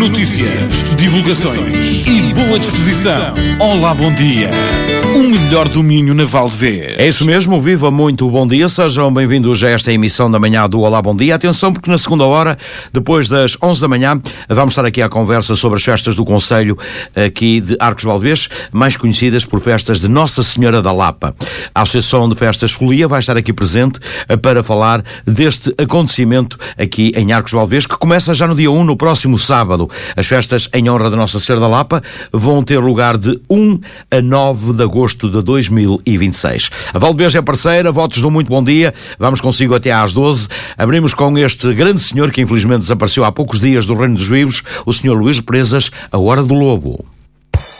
Notícias, divulgações e boa disposição. Olá, bom dia. O melhor domínio na Valdevez. É isso mesmo, viva muito bom dia, sejam bem-vindos a esta emissão da manhã do Olá Bom Dia. Atenção, porque na segunda hora, depois das 11 da manhã, vamos estar aqui à conversa sobre as festas do Concelho aqui de Arcos de Valdevez, mais conhecidas por festas de Nossa Senhora da Lapa. A Associação de Festas Folia vai estar aqui presente para falar deste acontecimento aqui em Arcos de Valdevez, que começa já no dia 1, no próximo sábado. As festas em honra de Nossa Senhora da Lapa vão ter lugar de 1 a 9 de agosto de 2026. A Valdevez é parceira, votos de um muito bom dia. Vamos consigo até às 12. Abrimos com este grande senhor que infelizmente desapareceu há poucos dias do Reino dos Vivos, o senhor Luís Presas, A Hora do Lobo.